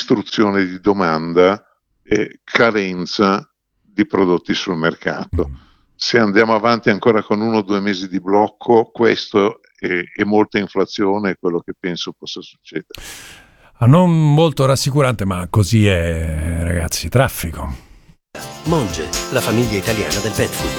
distruzione di domanda e carenza di prodotti sul mercato. Se andiamo avanti ancora con 1 o 2 mesi di blocco, questo e molta inflazione è quello che penso possa succedere. Non molto rassicurante, ma così è, ragazzi. Traffico. Monge, la famiglia italiana del pet food,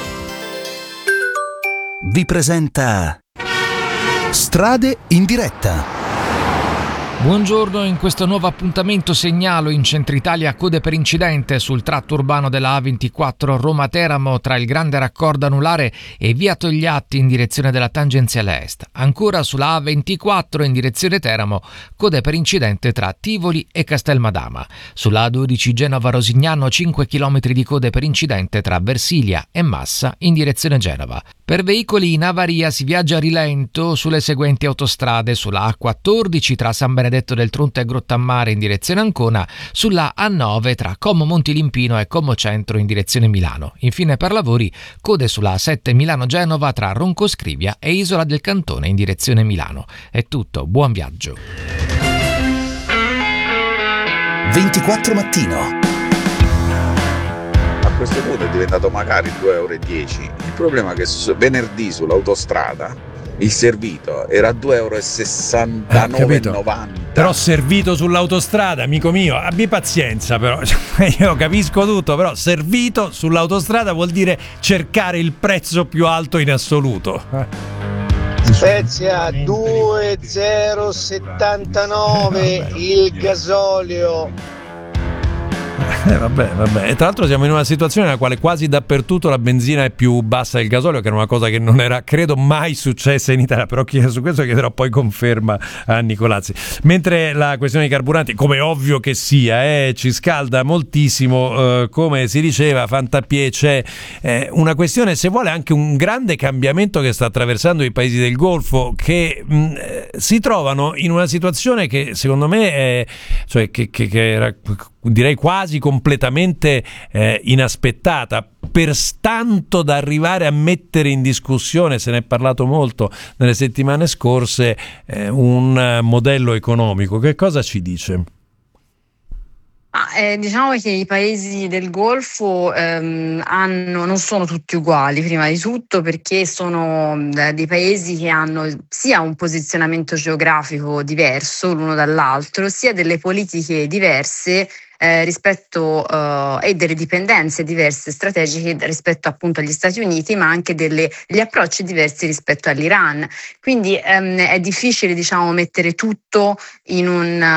vi presenta Strade in diretta. Buongiorno, in questo nuovo appuntamento segnalo in centro Italia code per incidente sul tratto urbano della A24 Roma-Teramo tra il grande raccordo anulare e via Togliatti in direzione della tangenziale est. Ancora sulla A24 in direzione Teramo, code per incidente tra Tivoli e Castelmadama. Sulla A12 Genova-Rosignano 5 km di code per incidente tra Versilia e Massa in direzione Genova. Per veicoli in avaria si viaggia a rilento sulle seguenti autostrade: sulla A14 tra San Benedetto del Tronto e Grottammare in direzione Ancona, sulla A9 tra Como Montilimpino e Como Centro in direzione Milano. Infine per lavori, code sulla A7 Milano-Genova tra Roncoscrivia e Isola del Cantone in direzione Milano. È tutto, buon viaggio. 24 Mattino. A questo punto è diventato magari 2,10 €. Il problema è che venerdì sull'autostrada il servito era 2,69 €. Però servito sull'autostrada, amico mio, abbi pazienza però. Io capisco tutto, però servito sull'autostrada vuol dire cercare il prezzo più alto in assoluto. Spezia 2,079 il gasolio. Vabbè. E tra l'altro siamo in una situazione nella quale quasi dappertutto la benzina è più bassa del gasolio, che era una cosa che non era, credo, mai successa in Italia, però su questo chiederò poi conferma a Nicolazzi. Mentre la questione dei carburanti, come ovvio che sia, ci scalda moltissimo, come si diceva, Fantapiè, c'è una questione, se vuole anche un grande cambiamento che sta attraversando i paesi del Golfo, che si trovano in una situazione che secondo me è, cioè che era, direi quasi completamente inaspettata, per tanto da arrivare a mettere in discussione, se ne è parlato molto nelle settimane scorse, un modello economico. Che cosa ci dice? Diciamo che i paesi del Golfo non sono tutti uguali, prima di tutto perché sono dei paesi che hanno sia un posizionamento geografico diverso l'uno dall'altro, sia delle politiche diverse rispetto e delle dipendenze diverse strategiche rispetto appunto agli Stati Uniti, ma anche gli approcci diversi rispetto all'Iran. Quindi è difficile, diciamo, mettere tutto in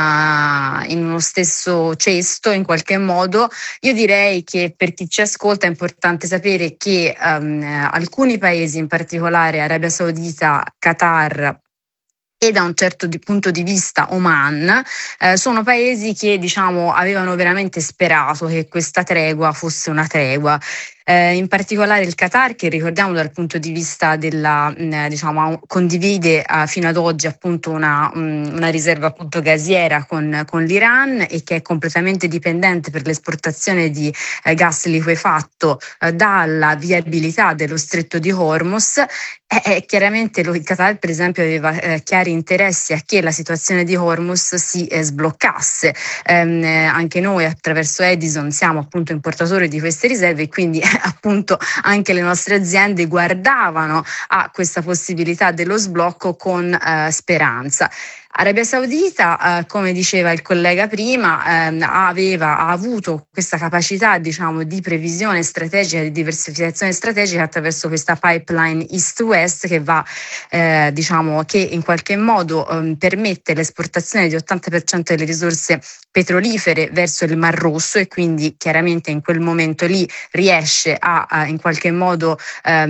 uno stesso cesto in qualche modo. Io direi che per chi ci ascolta è importante sapere che alcuni paesi, in particolare Arabia Saudita, Qatar e da un certo punto di vista Oman, sono paesi che, diciamo, avevano veramente sperato che questa tregua fosse una tregua. In particolare il Qatar, che ricordiamo dal punto di vista della, diciamo, condivide fino ad oggi appunto una riserva appunto gasiera con l'Iran e che è completamente dipendente per l'esportazione di gas liquefatto dalla viabilità dello stretto di Hormuz. Chiaramente il Qatar, per esempio, aveva chiari interessi a che la situazione di Hormuz si sbloccasse. Anche noi attraverso Edison siamo appunto importatori di queste riserve e quindi appunto anche le nostre aziende guardavano a questa possibilità dello sblocco con speranza. Arabia Saudita, come diceva il collega prima, ha avuto questa capacità, diciamo, di previsione strategica, di diversificazione strategica attraverso questa pipeline East-West che va, diciamo, che in qualche modo permette l'esportazione di 80% delle risorse petrolifere verso il Mar Rosso e quindi chiaramente in quel momento lì riesce a in qualche modo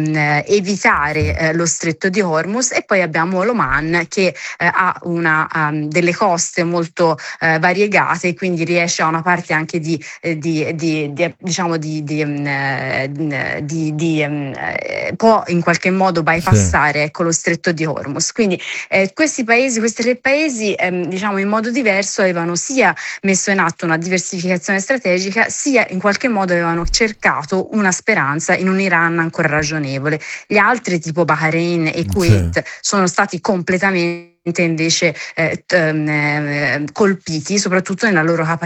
evitare lo stretto di Hormuz. E poi abbiamo l'Oman che ha delle coste molto variegate, quindi riesce a una parte anche può in qualche modo bypassare, ecco, lo stretto di Hormuz. Questi tre paesi, diciamo in modo diverso, avevano sia messo in atto una diversificazione strategica, sia in qualche modo avevano cercato una speranza in un Iran ancora ragionevole. Gli altri, tipo Bahrain e Kuwait, sono stati completamente invece colpiti, soprattutto nella loro capacità